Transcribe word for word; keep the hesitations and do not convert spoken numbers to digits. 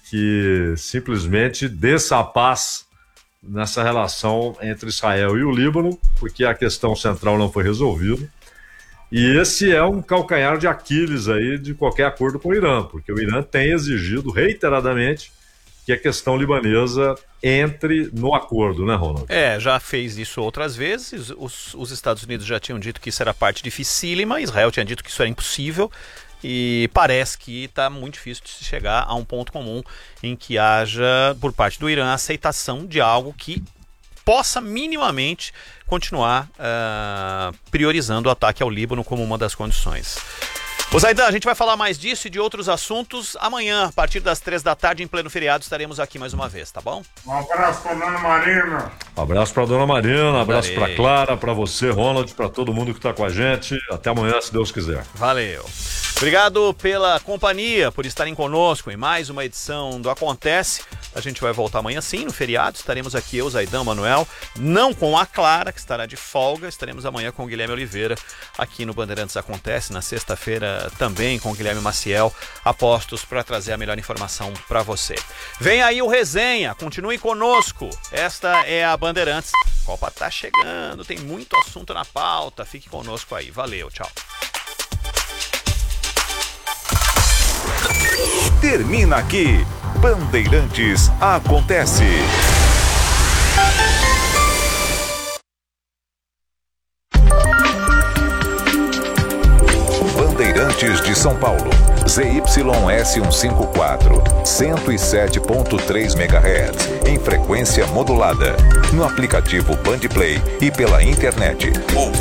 que simplesmente desça a paz nessa relação entre Israel e o Líbano, porque a questão central não foi resolvida. E esse é um calcanhar de Aquiles aí de qualquer acordo com o Irã, porque o Irã tem exigido reiteradamente que a questão libanesa entre no acordo, né, Ronald? É, já fez isso outras vezes. Os, os Estados Unidos já tinham dito que isso era parte dificílima, Israel tinha dito que isso era impossível, e parece que está muito difícil de se chegar a um ponto comum em que haja, por parte do Irã, aceitação de algo que possa minimamente continuar uh, priorizando o ataque ao Líbano como uma das condições. Ô Zaidan, a gente vai falar mais disso e de outros assuntos amanhã, a partir das três da tarde, em pleno feriado, estaremos aqui mais uma vez, tá bom? Um abraço pra Dona Marina. Um abraço pra Dona Marina, um abraço pra Clara, pra você, Ronald, pra todo mundo que tá com a gente. Até amanhã, se Deus quiser. Valeu. Obrigado pela companhia, por estarem conosco em mais uma edição do Acontece. A gente vai voltar amanhã sim, no feriado. Estaremos aqui eu, Zaidan, Manuel, não com a Clara, que estará de folga. Estaremos amanhã com o Guilherme Oliveira, aqui no Bandeirantes Acontece. Na sexta-feira também com o Guilherme Maciel, apostos para trazer a melhor informação para você. Vem aí o Resenha, continue conosco. Esta é a Bandeirantes. A Copa tá chegando, tem muito assunto na pauta. Fique conosco aí. Valeu, tchau. Termina aqui, Bandeirantes Acontece. Bandeirantes de São Paulo, Z Y S cento e cinquenta e quatro, cento e sete ponto três megahertz, em frequência modulada, no aplicativo Bandplay e pela internet.